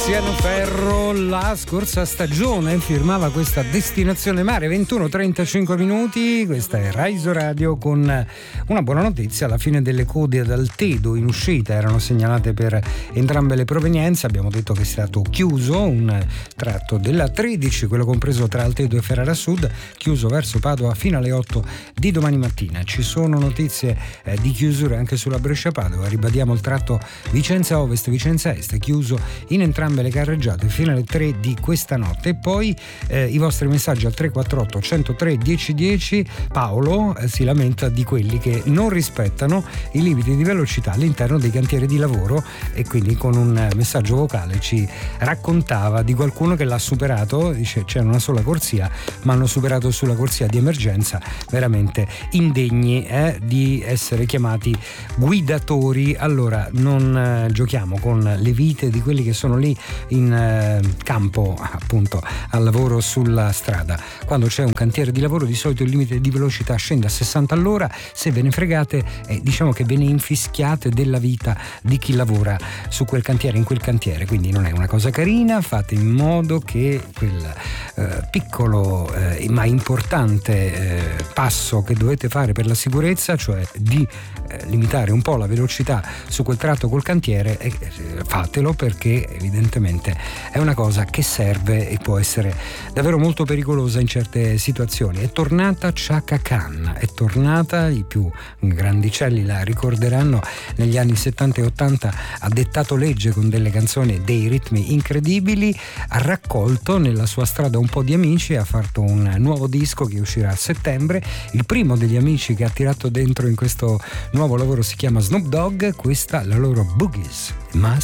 Tiziano Ferro la scorsa stagione firmava questa Destinazione Mare. 21:35 minuti, questa è Raiso Radio con una buona notizia: alla fine delle code ad Altedo in uscita erano segnalate per entrambe le provenienze. Abbiamo detto che è stato chiuso un tratto della 13, quello compreso tra Altedo e Ferrara Sud, chiuso verso Padova fino alle 8 di domani mattina. Ci sono notizie di chiusure anche sulla Brescia-Padova. Ribadiamo il tratto Vicenza Ovest, Vicenza Est, chiuso in entrambe le carreggiate fino alle 3 di questa notte. E poi i vostri messaggi al 348 103 1010. Paolo si lamenta di quelli che non rispettano i limiti di velocità all'interno dei cantieri di lavoro, e quindi con un messaggio vocale ci raccontava di qualcuno che l'ha superato. Dice: c'era una sola corsia ma hanno superato sulla corsia di emergenza, veramente indegni di essere chiamati guidatori. Allora non giochiamo con le vite di quelli che sono lì in campo appunto al lavoro sulla strada. Quando c'è un cantiere di lavoro di solito il limite di velocità scende a 60 all'ora. Se ve ne fregate, diciamo che ve ne infischiate della vita di chi lavora su quel cantiere, in quel cantiere, quindi non è una cosa carina. Fate in modo che quel piccolo ma importante passo che dovete fare per la sicurezza, cioè di limitare un po' la velocità su quel tratto col cantiere, fatelo, perché evidentemente è una cosa che serve e può essere davvero molto pericolosa in certe situazioni. È tornata Chaka Khan, è tornata, i più grandicelli la ricorderanno, negli anni 70 e 80 ha dettato legge con delle canzoni, dei ritmi incredibili, ha raccolto nella sua strada un po' di amici, ha fatto un nuovo disco che uscirà a settembre. Il primo degli amici che ha tirato dentro in questo nuovo lavoro si chiama Snoop Dogg, questa la loro Boogies. Ma